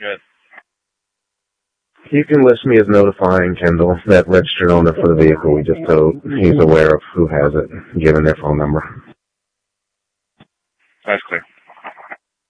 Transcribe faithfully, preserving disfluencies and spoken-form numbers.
Good. You can list me as notifying Kendall, that registered owner for the vehicle we just towed. He's aware of who has it, given their phone number.